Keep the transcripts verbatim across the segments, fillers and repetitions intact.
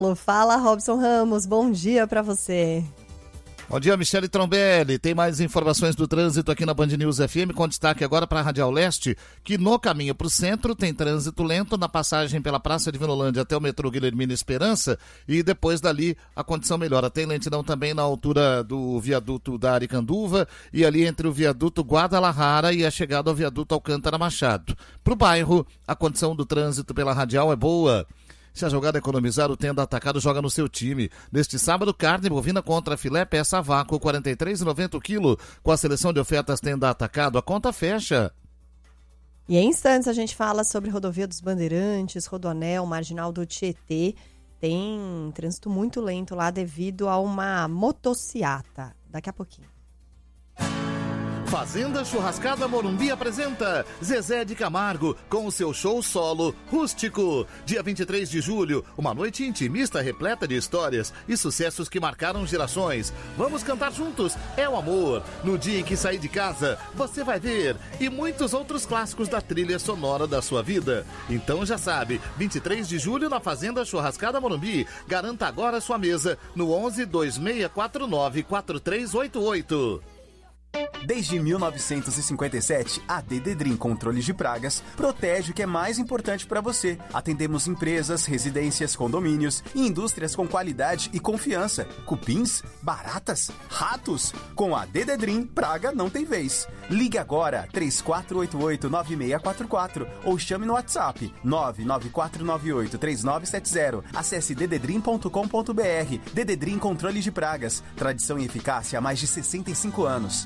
Fala, Robson Ramos, bom dia para você. Bom dia, Michele Trombelli. Tem mais informações do trânsito aqui na Band News F M, com destaque agora para a Radial Leste, que no caminho para o centro tem trânsito lento na passagem pela Praça de Vinolândia até o metrô Guilhermina Esperança, e depois dali a condição melhora. Tem lentidão também na altura do viaduto da Aricanduva e ali entre o viaduto Guadalajara e a chegada ao viaduto Alcântara Machado. Para o bairro, a condição do trânsito pela Radial é boa. Se a jogada economizar, o Tenda Atacado joga no seu time. Neste sábado, carne bovina contra filé peça a vácuo, quarenta e três reais e noventa centavos o quilo. Com a seleção de ofertas Tenda Atacado, a conta fecha. E em instantes a gente fala sobre Rodovia dos Bandeirantes, Rodoanel, Marginal do Tietê. Tem trânsito muito lento lá devido a uma motociata. Daqui a pouquinho. Fazenda Churrascada Morumbi apresenta Zezé de Camargo com o seu show solo Rústico. Dia vinte e três de julho, uma noite intimista repleta de histórias e sucessos que marcaram gerações. Vamos cantar juntos, é o amor. No dia em que sair de casa, você vai ver. E muitos outros clássicos da trilha sonora da sua vida. Então já sabe, vinte e três de julho na Fazenda Churrascada Morumbi. Garanta agora sua mesa no onze, dois seis quatro nove, quatro três oito oito. Desde mil novecentos e cinquenta e sete, a Dededrim Controle de Pragas protege o que é mais importante para você. Atendemos empresas, residências, condomínios e indústrias com qualidade e confiança. Cupins, baratas, ratos. Com a Dededrim, praga não tem vez. Ligue agora, três quatro oito oito, nove seis quatro quatro ou chame no WhatsApp nove nove quatro nove oito, três nove sete zero. Acesse dededrim ponto com ponto b r. Dededrim Controle de Pragas. Tradição e eficácia há mais de sessenta e cinco anos.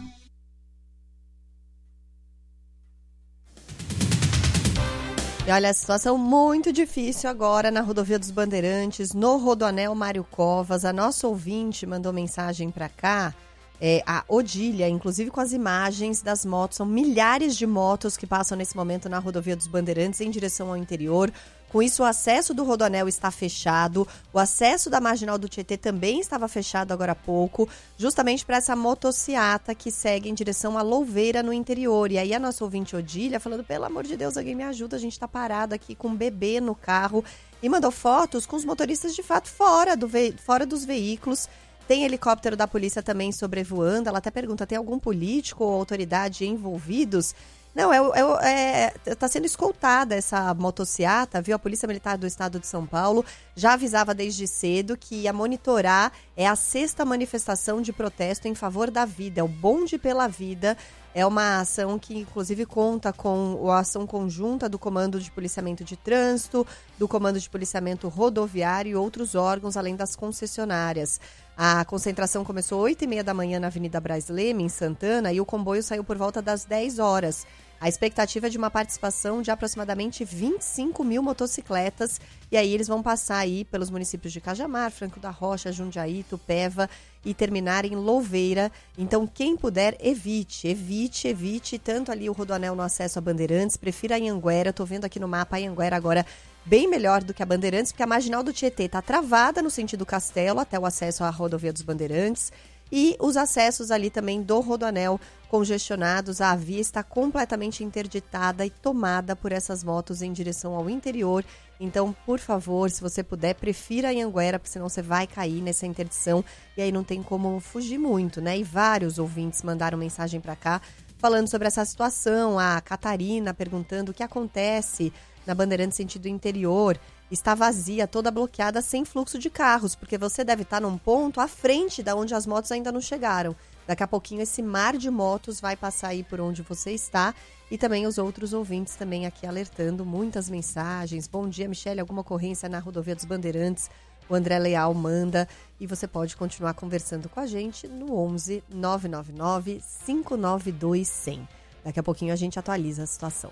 E olha, a situação muito difícil agora na Rodovia dos Bandeirantes, no Rodoanel Mário Covas. A nossa ouvinte mandou mensagem para cá, é, a Odília, inclusive com as imagens das motos. São milhares de motos que passam nesse momento na Rodovia dos Bandeirantes em direção ao interior. Com isso, o acesso do Rodoanel está fechado, o acesso da Marginal do Tietê também estava fechado agora há pouco, justamente para essa motociata que segue em direção a Louveira, no interior. E aí a nossa ouvinte Odília falando, pelo amor de Deus, alguém me ajuda, a gente está parado aqui com um bebê no carro, e mandou fotos com os motoristas de fato fora, do ve- fora dos veículos. Tem helicóptero da polícia também sobrevoando. Ela até pergunta, tem algum político ou autoridade envolvidos? Não, é, é, é, tá sendo escoltada essa motociata, viu? A Polícia Militar do Estado de São Paulo já avisava desde cedo que ia monitorar, é a sexta manifestação de protesto em favor da vida, é o Bonde pela Vida. É uma ação que, inclusive, conta com a ação conjunta do Comando de Policiamento de Trânsito, do Comando de Policiamento Rodoviário e outros órgãos, além das concessionárias. A concentração começou às oito e meia da manhã na Avenida Braz Leme, em Santana, e o comboio saiu por volta das dez horas. A expectativa é de uma participação de aproximadamente vinte e cinco mil motocicletas, e aí eles vão passar aí pelos municípios de Cajamar, Franco da Rocha, Jundiaí, Itupeva e terminar em Louveira. Então, quem puder, evite, evite, evite, tanto ali o Rodoanel no acesso a Bandeirantes, prefira a Anhanguera. Tô vendo aqui no mapa a Anhanguera agora bem melhor do que a Bandeirantes, porque a Marginal do Tietê está travada no sentido Castelo, até o acesso à Rodovia dos Bandeirantes. E os acessos ali também do Rodoanel congestionados, a via está completamente interditada e tomada por essas motos em direção ao interior. Então, por favor, se você puder, prefira a Anhanguera, porque senão você vai cair nessa interdição e aí não tem como fugir muito, né? E vários ouvintes mandaram mensagem para cá falando sobre essa situação. A Catarina perguntando o que acontece na Bandeirantes sentido interior. Está vazia, toda bloqueada, sem fluxo de carros, porque você deve estar num ponto à frente da onde as motos ainda não chegaram. Daqui a pouquinho esse mar de motos vai passar aí por onde você está, e também os outros ouvintes também aqui alertando, muitas mensagens. Bom dia, Michele, alguma ocorrência na Rodovia dos Bandeirantes? O André Leal manda, e você pode continuar conversando com a gente no onze, nove nove nove, cinco nove dois, cem. Daqui a pouquinho a gente atualiza a situação.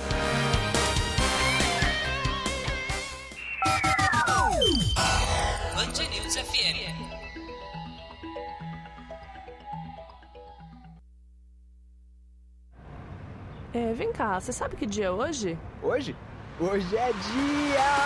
Band News F M. É, vem cá, você sabe que dia é hoje? Hoje? Hoje é dia...